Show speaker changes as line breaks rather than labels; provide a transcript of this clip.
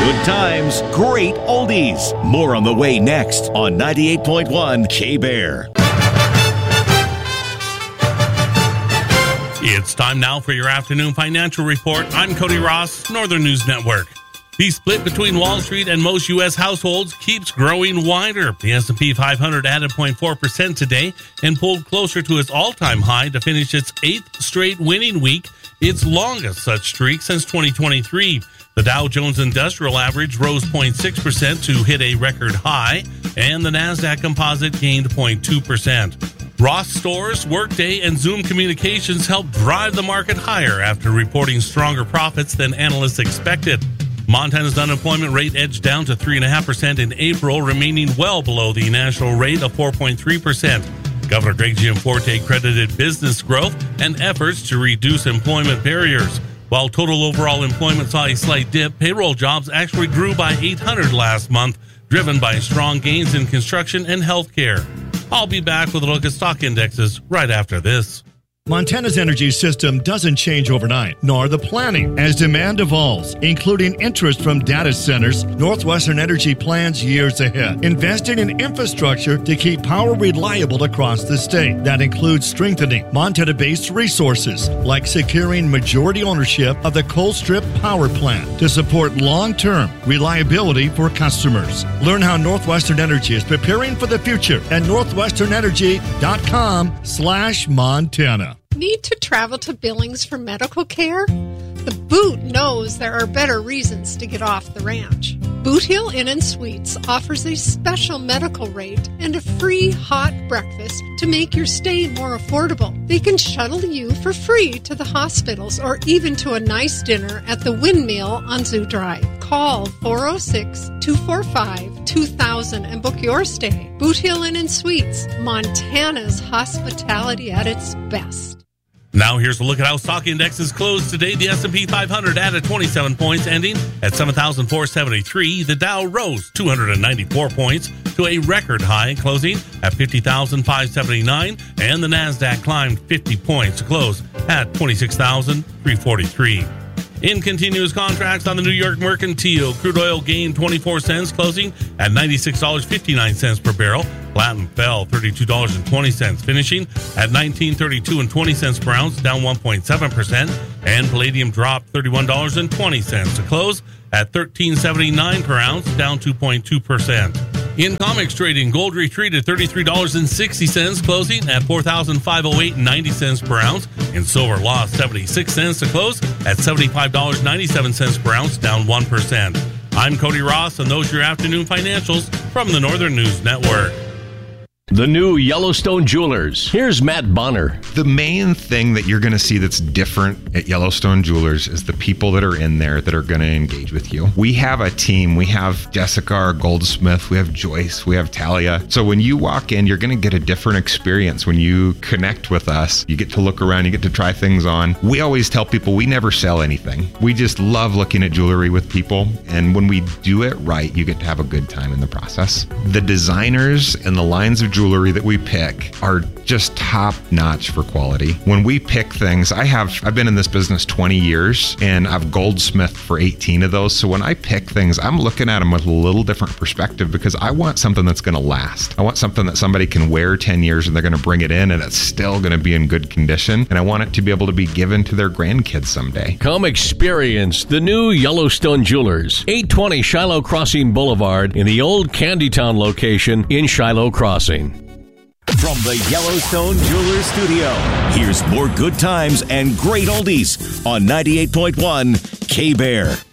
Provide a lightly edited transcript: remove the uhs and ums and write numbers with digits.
Good times, great oldies. More on the way next on 98.1 K-Bear.
It's time now for your afternoon financial report. I'm Cody Ross, Northern News Network. The split between Wall Street and most U.S. households keeps growing wider. The S&P 500 added 0.4% today and pulled closer to its all-time high to finish its 8th straight winning week, its longest such streak since 2023. The Dow Jones Industrial Average rose 0.6% to hit a record high, and the NASDAQ Composite gained 0.2%. Ross Stores, Workday, and Zoom Communications helped drive the market higher after reporting stronger profits than analysts expected. Montana's unemployment rate edged down to 3.5% in April, remaining well below the national rate of 4.3%. Governor Greg Gianforte credited business growth and efforts to reduce employment barriers. While total overall employment saw a slight dip, payroll jobs actually grew by 800 last month, driven by strong gains in construction and healthcare. I'll be back with a look at stock indexes right after this.
Montana's energy system doesn't change overnight, nor the planning. As demand evolves, including interest from data centers, Northwestern Energy plans years ahead, investing in infrastructure to keep power reliable across the state. That includes strengthening Montana-based resources, like securing majority ownership of the Colstrip Power Plant to support long-term reliability for customers. Learn how Northwestern Energy is preparing for the future at northwesternenergy.com/Montana.
Need to travel to Billings for medical care? The Boot knows there are better reasons to get off the ranch. Boot Hill Inn & Suites offers a special medical rate and a free hot breakfast to make your stay more affordable. They can shuttle you for free to the hospitals or even to a nice dinner at the Windmill on Zoo Drive. Call 406-245-2000 and book your stay. Boot Hill Inn & Suites, Montana's hospitality at its best.
Now here's a look at how stock indexes closed today. The S&P 500 added 27 points, ending at 7,473. The Dow rose 294 points to a record high, closing at 50,579. And the NASDAQ climbed 50 points to close at 26,343. In continuous contracts on the New York Mercantile, crude oil gained 24 cents, closing at $96.59 per barrel. Platinum fell $32.20, finishing at $19.32 per ounce, down 1.7%. And palladium dropped $31.20 to close at $13.79 per ounce, down 2.2%. In comics trading, gold retreated $33.60, closing at $4,508.90 per ounce. And silver lost 76 cents to close at $75.97 per ounce, down 1%. I'm Cody Ross, and those are your afternoon financials from the Northern News Network.
The new Yellowstone Jewelers. Here's Matt Bonner.
The main thing that you're going to see that's different at Yellowstone Jewelers is the people that are in there that are going to engage with you. We have a team. We have Jessica, our goldsmith. We have Joyce. We have Talia. So when you walk in, you're going to get a different experience. When you connect with us, you get to look around, you get to try things on. We always tell people we never sell anything. We just love looking at jewelry with people. And when we do it right, you get to have a good time in the process. The designers and the lines of jewelry that we pick are just top notch for quality. When we pick things, I've been in this business 20 years and I've goldsmithed for 18 of those. So when I pick things, I'm looking at them with a little different perspective because I want something that's going to last. I want something that somebody can wear 10 years and they're going to bring it in and it's still going to be in good condition. And I want it to be able to be given to their grandkids someday.
Come experience the new Yellowstone Jewelers, 820 Shiloh Crossing Boulevard in the old Candytown location in Shiloh Crossing.
From the Yellowstone Jewelers Studio, here's more good times and great oldies on 98.1 K-Bear.